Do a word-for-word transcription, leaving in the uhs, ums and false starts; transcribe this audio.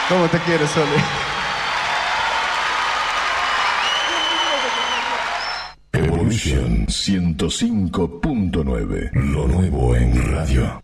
¿Cómo te quieres, Sole? Evolution ciento cinco punto nueve. Lo nuevo en radio.